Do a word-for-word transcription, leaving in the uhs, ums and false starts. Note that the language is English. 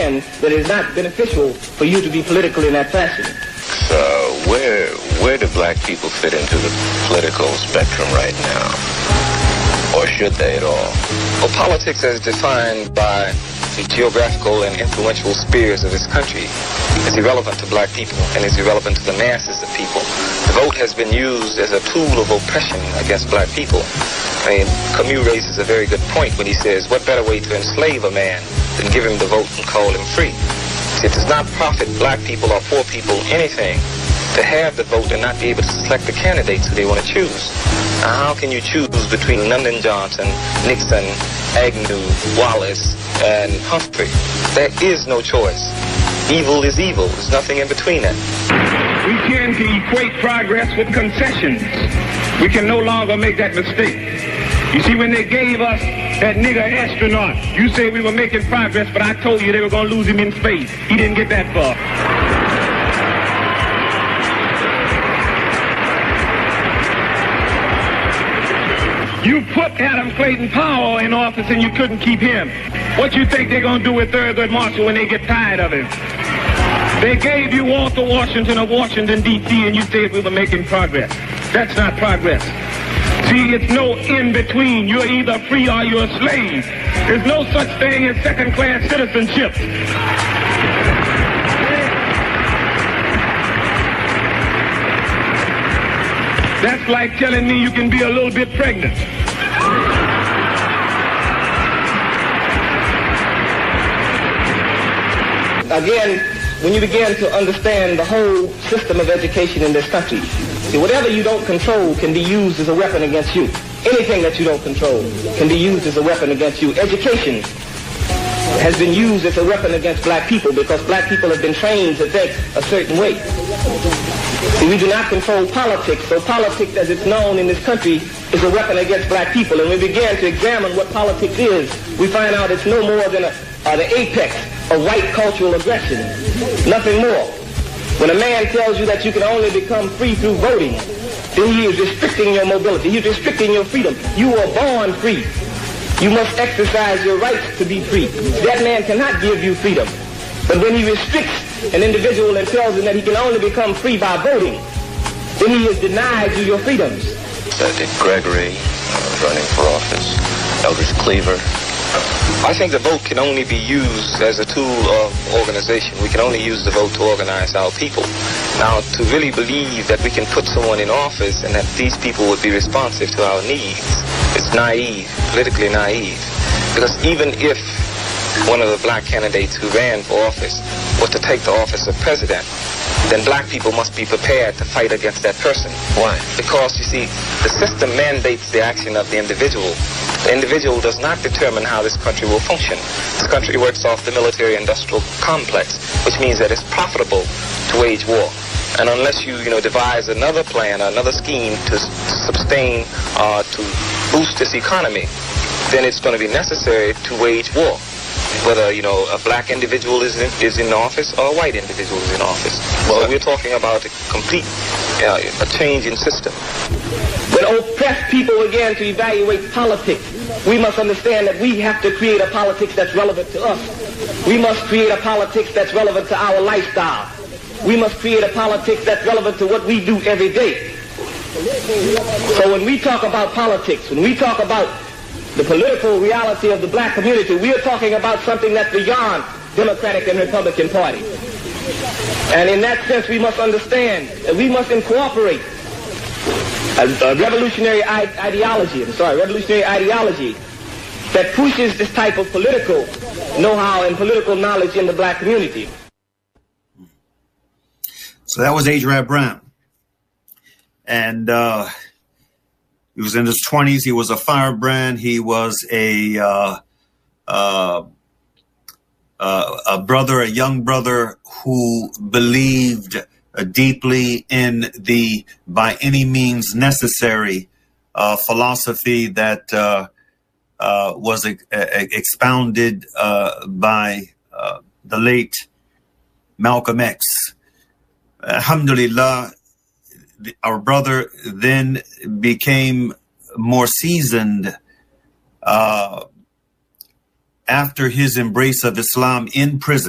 understand that it is not beneficial for you to be political in that fashion. So where where do black people fit into the political spectrum right now? Or should they at all? Well, politics as defined by the geographical and influential spheres of this country is irrelevant to black people and is irrelevant to the masses of people. The vote has been used as a tool of oppression against black people. I mean, Camus raises a very good point when he says, what better way to enslave a man than give him the vote and call him free? See, it does not profit black people or poor people anything to have the vote and not be able to select the candidates who they want to choose. Now, how can you choose between Lyndon Johnson, Nixon, Agnew, Wallace, and Humphrey? There is no choice. Evil is evil. There's nothing in between that. We tend to equate progress with concessions. We can no longer make that mistake. You see, when they gave us that nigger astronaut, you say we were making progress, but I told you they were going to lose him in space. He didn't get that far. You put Adam Clayton Powell in office and you couldn't keep him. What you think they're going to do with Thurgood Marshall when they get tired of him? They gave you Walter Washington of Washington, D C, and you said we were making progress. That's not progress. See, it's no in-between. You're either free or you're a slave. There's no such thing as second-class citizenship. That's like telling me you can be a little bit pregnant. Again, when you begin to understand the whole system of education in this country, see, whatever you don't control can be used as a weapon against you. Anything that you don't control can be used as a weapon against you. Education has been used as a weapon against black people because black people have been trained to think a certain way. See, we do not control politics, so politics as it's known in this country is a weapon against black people. And when we begin to examine what politics is, we find out it's no more than a, uh, the apex of white cultural aggression. Nothing more. When a man tells you that you can only become free through voting, then he is restricting your mobility. He's restricting your freedom. You were born free. You must exercise your rights to be free. That man cannot give you freedom. But when he restricts an individual and tells him that he can only become free by voting, then he has denied you your freedoms. Uh, Dick Gregory uh, running for office, Eldridge Cleaver. I think the vote can only be used as a tool of organization. We can only use the vote to organize our people. Now, to really believe that we can put someone in office and that these people would be responsive to our needs, it's naive, politically naive. Because even if one of the black candidates who ran for office was to take the office of president, then black people must be prepared to fight against that person. Why? Because, you see, the system mandates the action of the individual. The individual does not determine how this country will function. This country works off the military-industrial complex, which means that it's profitable to wage war. And unless you, you know, devise another plan, another scheme to sustain, uh, to boost this economy, then it's going to be necessary to wage war. Whether, you know, a black individual is in, is in office or a white individual is in office. Well, so we're talking about a complete uh, a change in system. When oppressed people begin to evaluate politics, we must understand that we have to create a politics that's relevant to us. We must create a politics that's relevant to our lifestyle. We must create a politics that's relevant to what we do every day. So when we talk about politics, when we talk about the political reality of the black community, we are talking about something that's beyond Democratic and Republican Party. And in that sense, we must understand that we must incorporate a, a revolutionary ideology, I'm sorry, revolutionary ideology that pushes this type of political know-how and political knowledge in the black community. So that was Arab Brown. And uh, he was in his twenties. He was a firebrand. He was a uh, uh, uh, a brother, a young brother who believed uh, deeply in the by any means necessary uh, philosophy that uh, uh, was e- expounded uh, by uh, the late Malcolm X. Alhamdulillah, our brother then became more seasoned uh, after his embrace of Islam in prison.